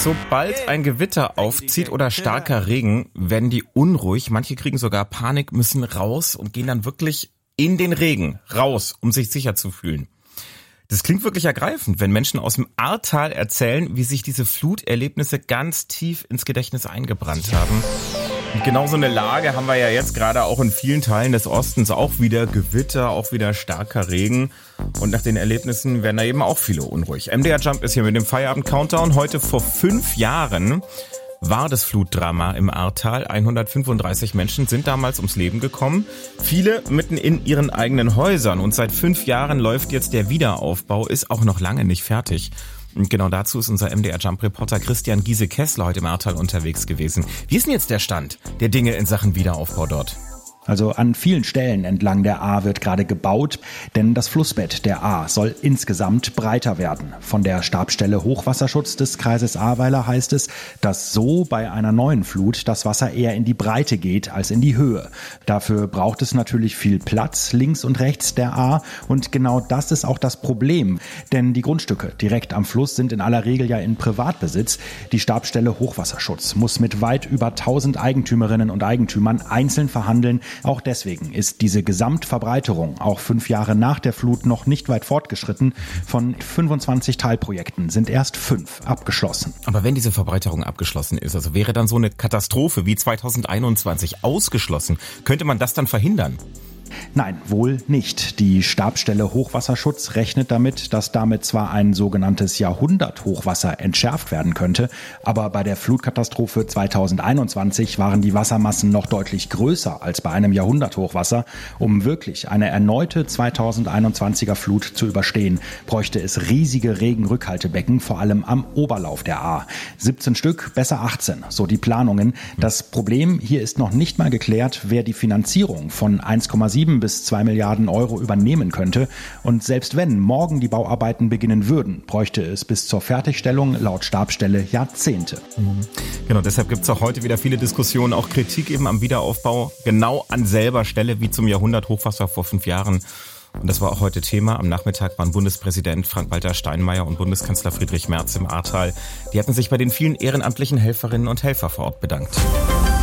Sobald ein Gewitter aufzieht oder starker Regen, werden die unruhig. Manche kriegen sogar Panik, müssen raus und gehen dann wirklich in den Regen raus, um sich sicher zu fühlen. Das klingt wirklich ergreifend, wenn Menschen aus dem Ahrtal erzählen, wie sich diese Fluterlebnisse ganz tief ins Gedächtnis eingebrannt haben. Und genau so eine Lage haben wir ja jetzt gerade auch in vielen Teilen des Ostens. Auch wieder Gewitter, auch wieder starker Regen. Und nach den Erlebnissen werden da eben auch viele unruhig. MDR Jump ist hier mit dem Feierabend-Countdown. Heute vor 5 Jahren war das Flutdrama im Ahrtal. 135 Menschen sind damals ums Leben gekommen. Viele mitten in ihren eigenen Häusern. Und seit 5 Jahren läuft jetzt der Wiederaufbau, ist auch noch lange nicht fertig. Und genau dazu ist unser MDR-Jump-Reporter Christian Giese-Kessler heute im Ahrtal unterwegs gewesen. Wie ist denn jetzt der Stand der Dinge in Sachen Wiederaufbau dort? Also an vielen Stellen entlang der Ahr wird gerade gebaut, denn das Flussbett der Ahr soll insgesamt breiter werden. Von der Stabsstelle Hochwasserschutz des Kreises Ahrweiler heißt es, dass so bei einer neuen Flut das Wasser eher in die Breite geht als in die Höhe. Dafür braucht es natürlich viel Platz links und rechts der Ahr und genau das ist auch das Problem. Denn die Grundstücke direkt am Fluss sind in aller Regel ja in Privatbesitz. Die Stabsstelle Hochwasserschutz muss mit weit über 1000 Eigentümerinnen und Eigentümern einzeln verhandeln. Auch deswegen ist diese Gesamtverbreiterung auch 5 Jahre nach der Flut noch nicht weit fortgeschritten. Von 25 Teilprojekten sind erst 5 abgeschlossen. Aber wenn diese Verbreiterung abgeschlossen ist, also wäre dann so eine Katastrophe wie 2021 ausgeschlossen, könnte man das dann verhindern? Nein, wohl nicht. Die Stabsstelle Hochwasserschutz rechnet damit, dass damit zwar ein sogenanntes Jahrhunderthochwasser entschärft werden könnte, aber bei der Flutkatastrophe 2021 waren die Wassermassen noch deutlich größer als bei einem Jahrhunderthochwasser. Um wirklich eine erneute 2021er Flut zu überstehen, bräuchte es riesige Regenrückhaltebecken, vor allem am Oberlauf der Ahr. 17 Stück, besser 18, so die Planungen. Das Problem hier ist noch nicht mal geklärt, wer die Finanzierung von 1,7 bis 2 Milliarden Euro übernehmen könnte. Und selbst wenn morgen die Bauarbeiten beginnen würden, bräuchte es bis zur Fertigstellung laut Stabsstelle Jahrzehnte. Genau, deshalb gibt es auch heute wieder viele Diskussionen, auch Kritik eben am Wiederaufbau, genau an selber Stelle wie zum Jahrhunderthochwasser vor 5 Jahren. Und das war auch heute Thema. Am Nachmittag waren Bundespräsident Frank-Walter Steinmeier und Bundeskanzler Friedrich Merz im Ahrtal. Die hatten sich bei den vielen ehrenamtlichen Helferinnen und Helfern vor Ort bedankt.